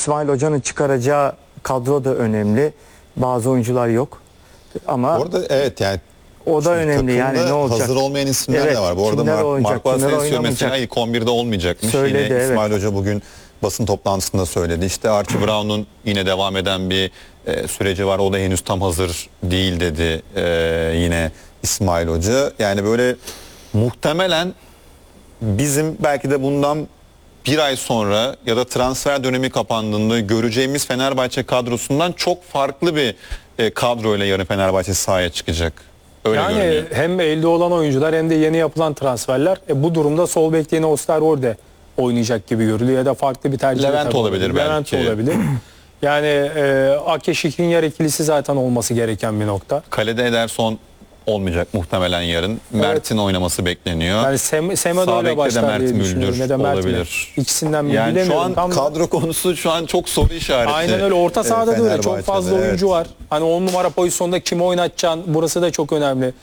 İsmail Hoca'nın çıkaracağı kadro da önemli. Bazı oyuncular yok. Ama Orada evet yani o da önemli yani, ne olacak? hazır olmayan isimler Evet, de var. Bu arada kimler oynayacak, Marco kimler Asensio mesela oynamayacak? ilk 11'de olmayacakmış. Söyledi, Yine İsmail evet. Hoca bugün basın toplantısında söyledi. İşte Archie Brown'un yine devam eden bir süreci var. O da henüz tam hazır değil dedi yine İsmail Hoca. Yani böyle muhtemelen bizim belki de bundan bir ay sonra ya da transfer dönemi kapandığında göreceğimiz Fenerbahçe kadrosundan çok farklı bir kadroyla yarın Fenerbahçe sahaya çıkacak. Öyle Yani görünüyor. hem elde olan oyuncular hem de yeni yapılan transferler. Bu durumda sol bekte yine Osterwolde oynayacak gibi görülüyor ya da farklı bir tercih. Levent olabilir Levent belki. olabilir. Yani Ake Şikrinyar ikilisi zaten olması gereken bir nokta. Kalede Ederson olmayacak muhtemelen yarın. Mert'in oynaması bekleniyor. Yani Semedo Sağ ile bekte de başlar Mert diye düşünüyorum. Müldür Ya da Mert mi? olabilir. İkisinden mi Yani şu bilemiyorum. an Tam kadro konusu şu an çok soru işareti. aynen öyle. Orta sahada da öyle. Çok Fenerbahçe'de, fazla oyuncu evet. var. Hani 10 numara pozisyonda kimi oynatacaksın? Burası da çok önemli.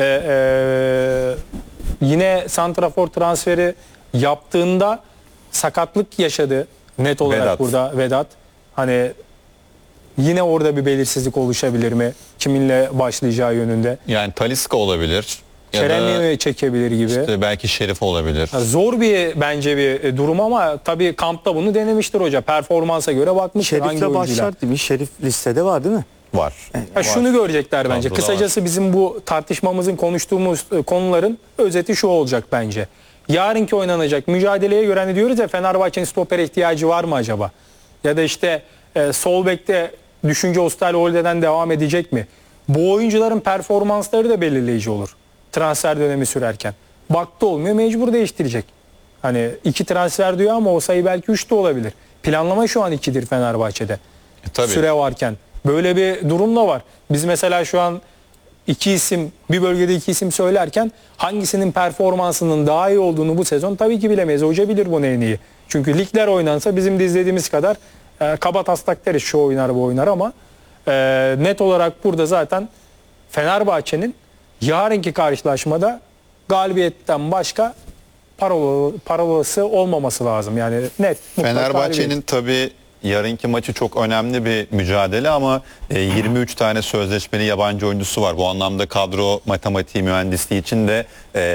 Yine santrafor transferi yaptığında sakatlık yaşadı net olarak Vedat. burada Vedat. Hani yine orada bir belirsizlik oluşabilir mi? Kiminle başlayacağı yönünde. Yani Talisca olabilir. Ya da Kerem'i mi çekebilir gibi. işte belki Şerif olabilir. Zor bir bence bir durum ama tabii kampta bunu denemiştir hoca. Performansa göre bakmıştır hangi Şerif'le oyuncuyla. başlar değil mi? Şerif listede var değil mi? Var. Ya şunu görecekler bence. Kadroda Kısacası bizim bu tartışmamızın konuştuğumuz konuların özeti şu olacak bence. Yarınki oynanacak mücadeleye göre hani diyoruz ya Fenerbahçe'nin stopere ihtiyacı var mı acaba? Ya da işte sol bekte düşünce Osterwolde'den devam edecek mi? Bu oyuncuların performansları da belirleyici olur. Transfer dönemi sürerken. Baktı olmuyor, mecbur değiştirecek. Hani 2 transfer diyor ama o sayı belki 3 de olabilir. Planlama şu an 2'dir Fenerbahçe'de. Tabii. Süre varken. Böyle bir durum da var. Biz mesela şu an bir bölgede iki isim söylerken hangisinin performansının daha iyi olduğunu bu sezon tabii ki bilemeyiz. Hoca bilir bunu en iyi. Çünkü ligler oynansa bizim de izlediğimiz kadar kabataslak deriz şu oynar bu oynar ama net olarak burada zaten Fenerbahçe'nin yarınki karşılaşmada galibiyetten başka parolası olmaması lazım. Yani net. mutlak Fenerbahçe'nin galibiyet. tabii yarınki maçı çok önemli bir mücadele ama 23 tane sözleşmeli yabancı oyuncusu var. Bu anlamda kadro matematiği mühendisliği için de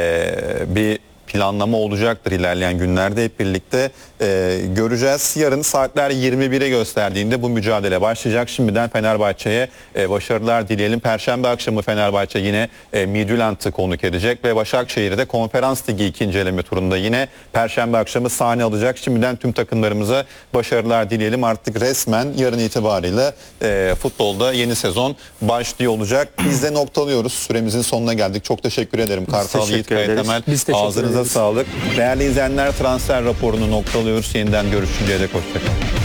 bir planlama olacaktır ilerleyen günlerde hep birlikte göreceğiz. Yarın saatler 21'e gösterdiğinde bu mücadele başlayacak. Şimdiden Fenerbahçe'ye başarılar dileyelim. Perşembe akşamı Fenerbahçe yine Midtjylland'ı konuk edecek ve Başakşehir'de Konferans Ligi 2. eleme turunda yine Perşembe akşamı sahne alacak. Şimdiden tüm takımlarımıza başarılar dileyelim. Artık resmen yarın itibariyle futbolda yeni sezon başlıyor olacak. Biz de noktalıyoruz. Süremizin sonuna geldik. Çok teşekkür ederim. Kartal teşekkür Yiğit Kaya ederiz. Temel. Biz teşekkür Ağzınıza ederiz. sağlık. Değerli izleyenler transfer raporunu noktalıyoruz. Yeniden görüşünceye dek hoşçakalın.